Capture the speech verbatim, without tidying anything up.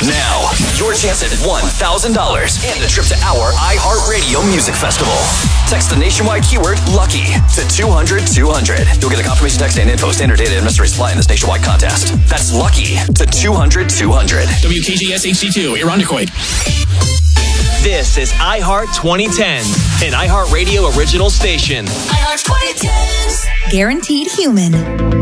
Now, your chance at one thousand dollars and a trip to our iHeartRadio Music Festival. Text the nationwide keyword LUCKY to two hundred two hundred. You'll get a confirmation text and info. Standard data and mystery supply in this nationwide contest. That's LUCKY to two hundred two hundred. W K G S H D two, Irondequoit. This is iHeart twenty tens, an iHeartRadio original station. iHeart twenty tens. Guaranteed human.